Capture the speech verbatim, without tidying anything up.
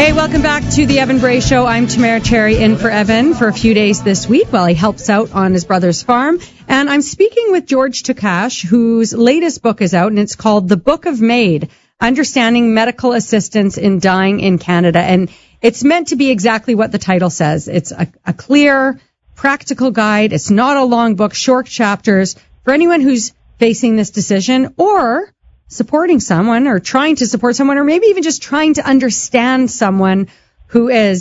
Hey, welcome back to the Evan Bray Show. I'm Tamara Cherry, in for Evan for a few days this week while he helps out on his brother's farm. And I'm speaking with George Takash, whose latest book is out, and it's called The Book of Made, Understanding Medical Assistance in Dying in Canada. And it's meant to be exactly what the title says. It's a, a clear, practical guide. It's not a long book, short chapters for anyone who's facing this decision or supporting someone or trying to support someone or maybe even just trying to understand someone who is